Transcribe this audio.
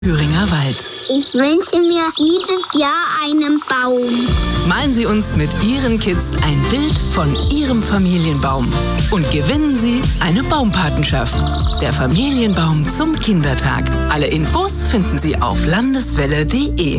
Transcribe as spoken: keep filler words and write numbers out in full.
Thüringer Wald. Ich wünsche mir dieses Jahr einen Baum. Malen Sie uns mit Ihren Kids ein Bild von Ihrem Familienbaum und gewinnen Sie eine Baumpatenschaft. Der Familienbaum zum Kindertag. Alle Infos finden Sie auf landeswelle punkt de.